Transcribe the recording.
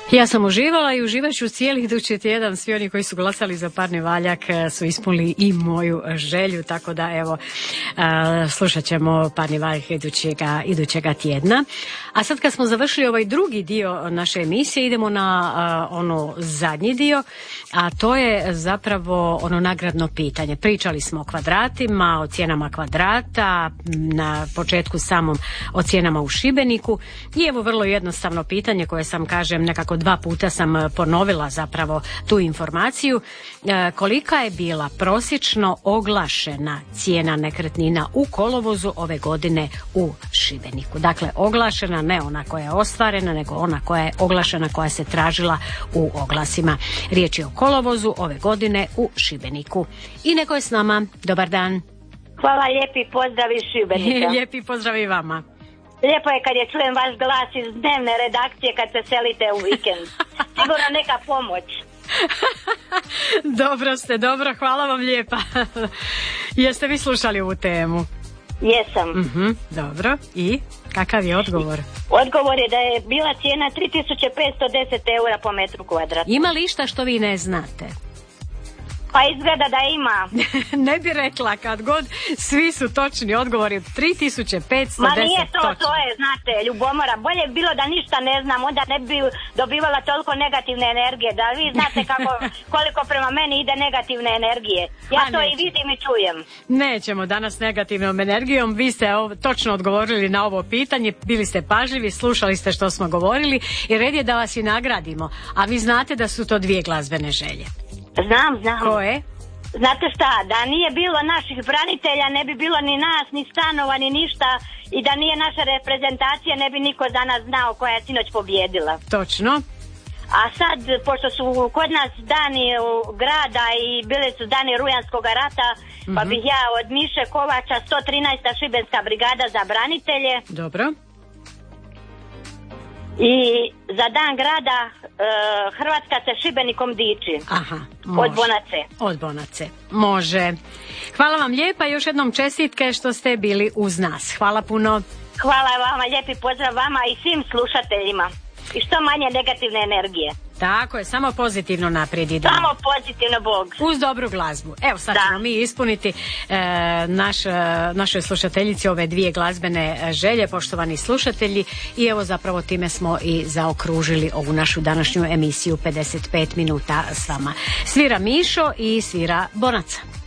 Ja sam uživala i uživat ću cijeli idući tjedan. Svi oni koji su glasali za parni valjak su ispunili i moju želju, tako da evo slušat ćemo parni valjak idućega tjedna. A sad kad smo završili ovaj drugi dio naše emisije, idemo na ono zadnji dio, a to je zapravo ono nagradno pitanje. Pričali smo o kvadratima, o cijenama kvadrata, na početku samom o cijenama u Šibeniku i evo vrlo jednostavno pitanje koje sam, kažem, nekako 2 puta sam ponovila zapravo tu informaciju. Kolika je bila prosječno oglašena cijena nekretnina u kolovozu ove godine u Šibeniku? Dakle, oglašena, ne ona koja je ostvarena, nego ona koja je oglašena, koja se tražila u oglasima. Riječ je o kolovozu ove godine u Šibeniku. I neko je s nama. Dobar dan. Hvala, lijepi pozdrav iz Šibenika. Lijepi pozdrav i vama. Lijepo je kad je čujem vaš glas iz dnevne redakcije kad se selite u vikend. Sigurno neka pomoć. Dobro ste, dobro, hvala vam lijepa. Jeste vi slušali ovu temu? Jesam. Dobro, i kakav je odgovor? Odgovor je da je bila cijena 3510 eura po metru kvadratnom. Ima li išta što vi ne znate? Pa izgleda da ima. Ne bi rekla kad god svi su točni odgovori. 3510. Ma nije to je, znate, ljubomora. Bolje bi bilo da ništa ne znam, onda ne bi dobivala toliko negativne energije. Da vi znate koliko prema meni ide negativne energije. Ja to i vidim i čujem. Nećemo danas negativnom energijom. Vi ste točno odgovorili na ovo pitanje. Bili ste pažljivi, slušali ste što smo govorili i red je da vas i nagradimo. A vi znate da su to 2 glazbene želje. Znam. Koje? Znate šta, da nije bilo naših branitelja, ne bi bilo ni nas, ni stanova, ni ništa, i da nije naša reprezentacija, ne bi niko za nas znao koja je sinoć pobjedila. Točno. A sad, pošto su kod nas dani grada i bili su dani Rujanskog rata, pa bih ja od Miše Kovača, 113. Šibenska brigada za branitelje. Dobro. I za dan grada Hrvatska se Šibenikom diči. Aha, može. Od Bonace. Može. Hvala vam lijepa, još jednom čestitke što ste bili uz nas. Hvala puno. Hvala vama, lijepi pozdrav vama i svim slušateljima. I što manje negativne energije. Tako je, samo pozitivno naprijed idemo. Samo pozitivno, Bog. Uz dobru glazbu. Evo sad ćemo mi ispuniti našoj slušateljici ove 2 glazbene želje, poštovani slušatelji, i evo zapravo time smo i zaokružili ovu našu današnju emisiju 55 minuta s vama. Svira Mišo i svira Bonaca.